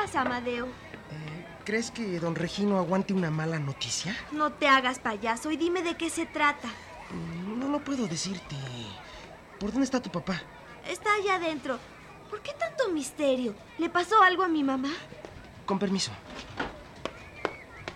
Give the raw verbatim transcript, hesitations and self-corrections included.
pasa, Amadeo? Eh, ¿Crees que don Regino aguante una mala noticia? No te hagas payaso y dime de qué se trata. No, no puedo decirte. ¿Por dónde está tu papá? Está allá adentro. ¿Por qué tanto misterio? ¿Le pasó algo a mi mamá? Con permiso.